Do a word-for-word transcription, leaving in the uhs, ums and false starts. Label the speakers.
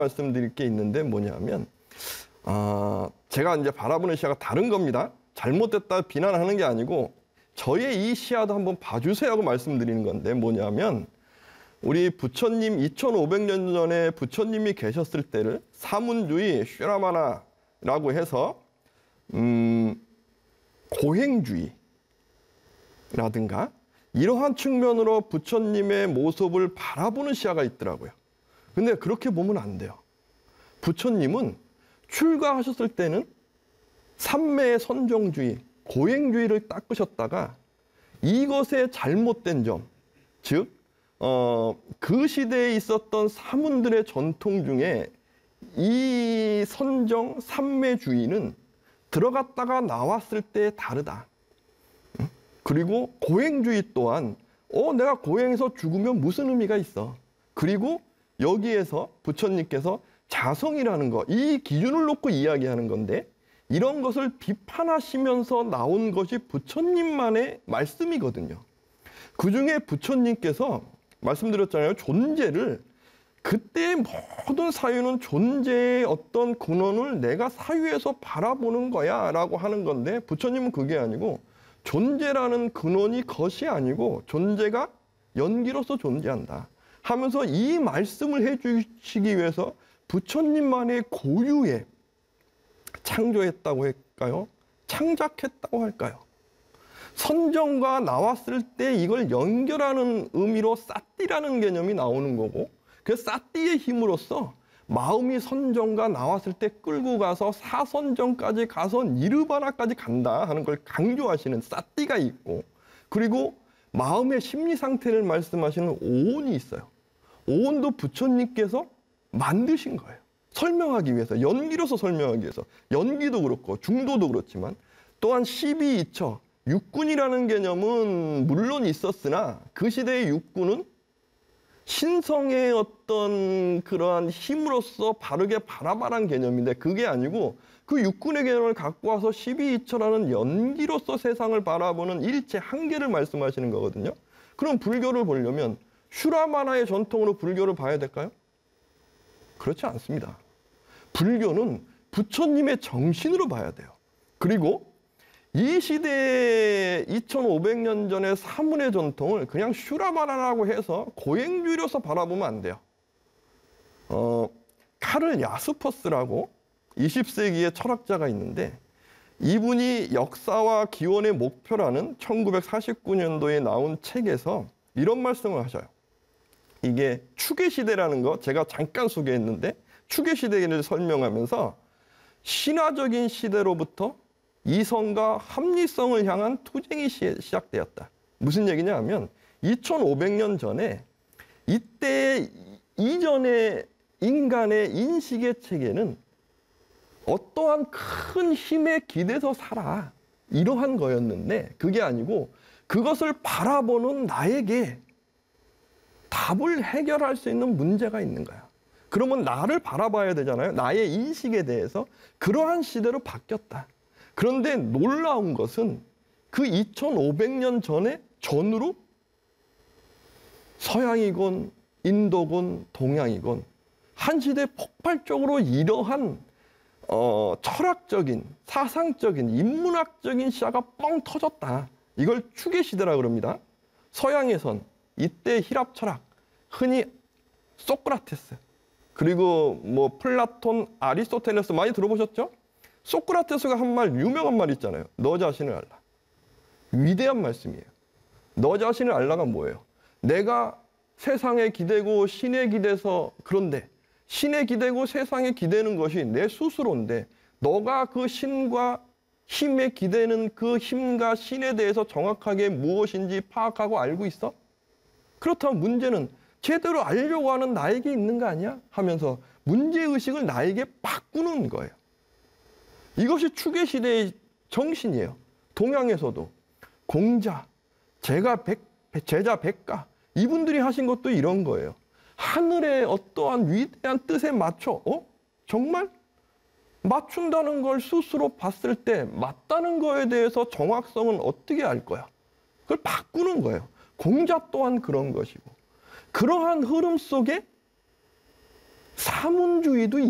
Speaker 1: 말씀드릴 게 있는데 뭐냐면, 아, 제가 이제 바라보는 시야가 다른 겁니다. 잘못됐다 비난하는 게 아니고 저의 이 시야도 한번 봐주세요 하고 말씀드리는 건데 뭐냐면, 우리 부처님 이천오백 년 전에 부처님이 계셨을 때를 사문주의, 슈라마나라고 해서 음, 고행주의라든가 이러한 측면으로 부처님의 모습을 바라보는 시야가 있더라고요. 근데 그렇게 보면 안 돼요. 부처님은 출가하셨을 때는 삼매의 선정주의, 고행주의를 닦으셨다가 이것의 잘못된 점, 즉 어, 그 시대에 있었던 사문들의 전통 중에 이 선정 삼매주의는 들어갔다가 나왔을 때 다르다. 그리고 고행주의 또한 어 내가 고행해서 죽으면 무슨 의미가 있어. 그리고 여기에서 부처님께서 자성이라는 거, 이 기준을 놓고 이야기하는 건데 이런 것을 비판하시면서 나온 것이 부처님만의 말씀이거든요. 그중에 부처님께서 말씀드렸잖아요. 존재를, 그때의 모든 사유는 존재의 어떤 근원을 내가 사유에서 바라보는 거야 라고 하는 건데, 부처님은 그게 아니고 존재라는 근원이 것이 아니고 존재가 연기로서 존재한다 하면서 이 말씀을 해주시기 위해서 부처님만의 고유에 창조했다고 할까요? 창작했다고 할까요? 선정과 나왔을 때 이걸 연결하는 의미로 사띠라는 개념이 나오는 거고, 그 사띠의 힘으로써 마음이 선정과 나왔을 때 끌고 가서 사선정까지 가서 니르바나까지 간다 하는 걸 강조하시는 사띠가 있고, 그리고 마음의 심리 상태를 말씀하시는 오온이 있어요. 오온도 부처님께서 만드신 거예요. 설명하기 위해서, 연기로서 설명하기 위해서. 연기도 그렇고 중도도 그렇지만, 또한 십이이처, 육군이라는 개념은 물론 있었으나 그 시대의 육군은 신성의 어떤 그러한 힘으로서 바르게 바라바란 개념인데, 그게 아니고 그 육군의 개념을 갖고 와서 십이이처라는 연기로서 세상을 바라보는 일체 한계를 말씀하시는 거거든요. 그럼 불교를 보려면 슈라마나의 전통으로 불교를 봐야 될까요? 그렇지 않습니다. 불교는 부처님의 정신으로 봐야 돼요. 그리고 이 시대의 이천오백 년 전의 사문의 전통을 그냥 슈라마나라고 해서 고행주의로서 바라보면 안 돼요. 어, 카를 야스퍼스라고 이십 세기의 철학자가 있는데, 이분이 역사와 기원의 목표라는 천구백사십구 년도에 나온 책에서 이런 말씀을 하셔요. 이게 추계시대라는 거 제가 잠깐 소개했는데, 추계시대를 설명하면서 신화적인 시대로부터 이성과 합리성을 향한 투쟁이 시작되었다. 무슨 얘기냐 하면 이천오백 년 전에 이때 이전의 인간의 인식의 체계는 어떠한 큰 힘에 기대서 살아, 이러한 거였는데, 그게 아니고 그것을 바라보는 나에게 답을 해결할 수 있는 문제가 있는 거야. 그러면 나를 바라봐야 되잖아요. 나의 인식에 대해서. 그러한 시대로 바뀌었다. 그런데 놀라운 것은 그 이천오백 년 전에 전후로 서양이건 인도건 동양이건 한 시대 폭발적으로 이러한 어, 철학적인, 사상적인, 인문학적인 시야가 뻥 터졌다. 이걸 추계시대라 그럽니다. 서양에선 이때 히랍 철학, 흔히 소크라테스, 그리고 뭐 플라톤, 아리스토텔레스 많이 들어보셨죠? 소크라테스가 한 말, 유명한 말 있잖아요. 너 자신을 알라. 위대한 말씀이에요. 너 자신을 알라가 뭐예요? 내가 세상에 기대고 신에 기대서, 그런데 신에 기대고 세상에 기대는 것이 내 스스로인데, 너가 그 신과 힘에 기대는 그 힘과 신에 대해서 정확하게 무엇인지 파악하고 알고 있어? 그렇다면 문제는 제대로 알려고 하는 나에게 있는 거 아니야? 하면서 문제의식을 나에게 바꾸는 거예요. 이것이 추계시대의 정신이에요. 동양에서도 공자, 제가 백, 제자 백가, 이분들이 하신 것도 이런 거예요. 하늘의 어떠한 위대한 뜻에 맞춰, 어? 정말? 맞춘다는 걸 스스로 봤을 때 맞다는 거에 대해서 정확성은 어떻게 알 거야? 그걸 바꾸는 거예요. 공자 또한 그런 것이고, 그러한 흐름 속에 사문주의도